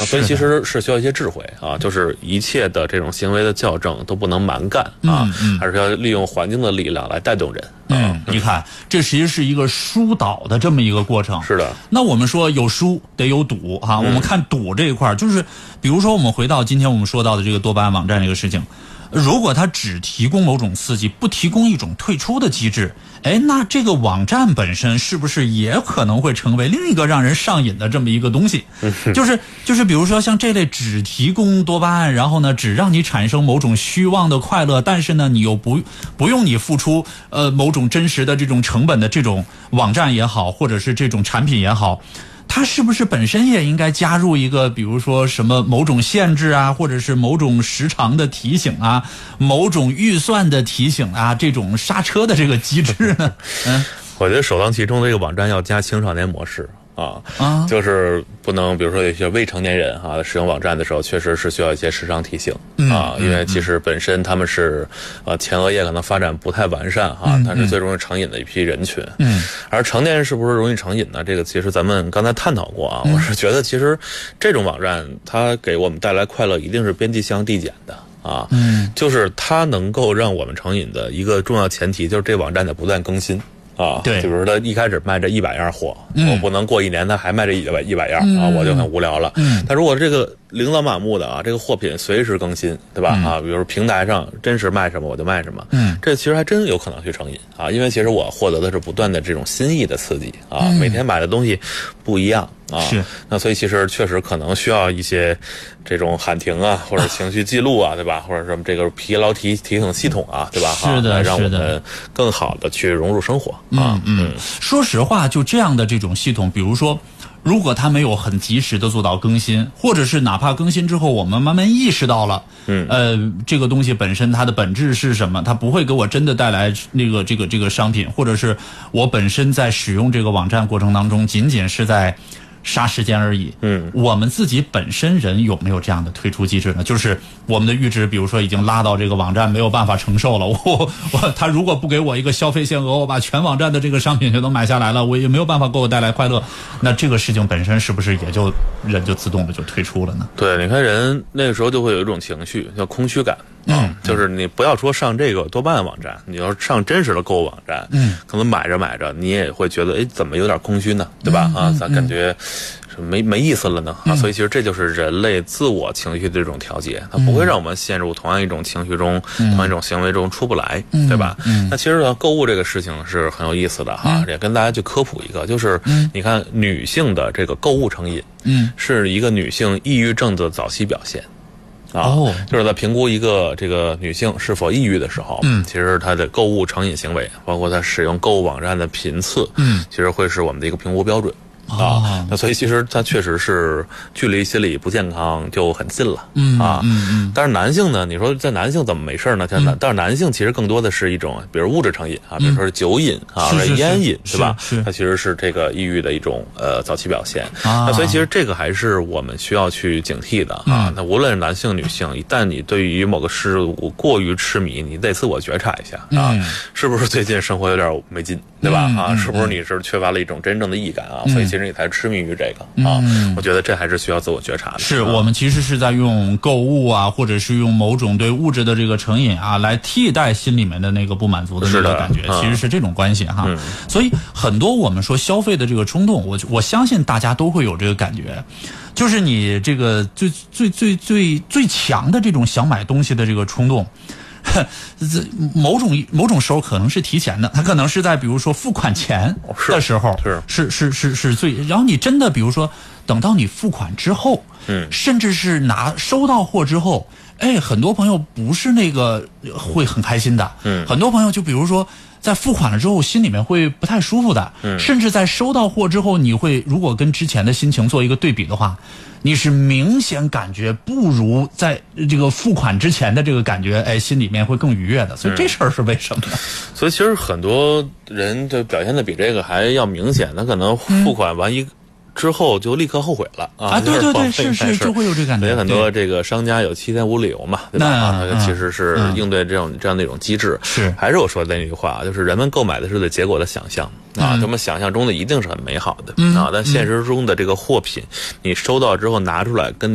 所以其实是需要一些智慧啊，就是一切的这种行为的校正都不能蛮干啊，还是要利用环境的力量来带动人。 你看，这实际是一个疏导的这么一个过程。 是的。 那我们说有疏得有堵哈，我们看堵这一块，就是比如说我们回到今天我们说到的这个多巴胺网站这个事情。如果它只提供某种刺激，不提供一种退出的机制，那这个网站本身是不是也可能会成为另一个让人上瘾的这么一个东西？就是比如说像这类只提供多巴胺，然后呢只让你产生某种虚妄的快乐，但是呢你又不用你付出某种真实的这种成本的这种网站也好，或者是这种产品也好。它是不是本身也应该加入一个比如说什么某种限制啊，或者是某种时长的提醒啊，某种预算的提醒啊，这种刹车的这个机制呢？ 我觉得首当其冲的这个网站要加青少年模式就是不能比如说有些未成年人使用网站的时候确实是需要一些时常提醒因为其实本身他们是前额叶可能发展不太完善它是最容易成瘾的一批人群而成年人是不是容易成瘾呢？这个其实咱们刚才探讨过我是觉得其实这种网站它给我们带来快乐一定是边际效应递减的就是它能够让我们成瘾的一个重要前提就是这网站在不断更新对， 就比如他一开始卖这100样货我不能过1年他还卖这100样我就很无聊了但如果这个琳琅满目的这个货品随时更新，对吧比如平台上真实卖什么我就卖什么这其实还真有可能去成瘾因为其实我获得的是不断的这种新意的刺激每天买的东西不一样是， 那所以其实确实可能需要一些这种喊停或者情绪记录对吧？或者什么这个疲劳提醒系统对吧？ 是的， 让我们更好的去融入生活说实话，就这样的这种系统，比如说，如果它没有很及时的做到更新，或者是哪怕更新之后，我们慢慢意识到了，这个东西本身它的本质是什么，它不会给我真的带来这个商品，或者是我本身在使用这个网站过程当中，仅仅是在杀时间而已。我们自己本身人有没有这样的退出机制呢？就是我们的阈值，比如说已经拉到这个网站没有办法承受了，他如果不给我一个消费限额，我把全网站的这个商品全都买下来了，我也没有办法给我带来快乐，那这个事情本身是不是也就人就自动的就退出了呢？ 对，你看人那个时候就会有一种情绪叫空虚感。就是你不要说上这个多巴胺网站，你要上真实的购物网站，可能买着你也会觉得，怎么有点空虚呢，对吧？咱感觉没意思了呢所以其实这就是人类自我情绪的这种调节，它不会让我们陷入同样一种情绪中，同样一种行为中出不来，对吧？那其实呢，购物这个事情是很有意思的也跟大家去科普一个，就是你看女性的这个购物成瘾，是一个女性抑郁症的早期表现。就是在评估一个这个女性是否抑郁的时候，其实她的购物成瘾行为，包括她使用购物网站的频次，其实会是我们的一个评估标准。那所以其实它确实是距离心理不健康就很近了但是男性呢，你说在男性怎么没事呢？但是男性其实更多的是一种，比如物质成瘾比如说是酒瘾烟瘾，对吧？它其实是这个抑郁的一种早期表现那所以其实这个还是我们需要去警惕的那无论是男性女性，一旦你对于某个事物过于痴迷，你得自我觉察一下是不是最近生活有点没劲，对吧？是不是你是缺乏了一种真正的意义感所以其实你才痴迷于这个我觉得这还是需要自我觉察的。 是我们其实是在用购物或者是用某种对物质的这个成瘾来替代心里面的那个不满足的那个感觉，其实是这种关系所以很多我们说消费的这个冲动，我相信大家都会有这个感觉，就是你这个最强的这种想买东西的这个冲动。某种时候可能是提前的，它可能是在比如说付款前的时候是最，然后你真的比如说等到你付款之后，甚至是收到货之后，很多朋友不是那个会很开心的，很多朋友就比如说在付款了之后心里面会不太舒服的，甚至在收到货之后，你会如果跟之前的心情做一个对比的话，你是明显感觉不如在这个付款之前的这个感觉，心里面会更愉悦的。所以这事儿是为什么呢？ 所以其实很多人就表现的比这个还要明显，他可能付款完之后就立刻后悔了对，是就会有这感觉。 所以很多这个商家有7天无理由嘛，对吧？其实是应对这样的一种机制。 是， 还是我说的那句话，就是人们购买的是对结果的想象他们想象中的一定是很美好的但现实中的这个货品，你收到之后拿出来跟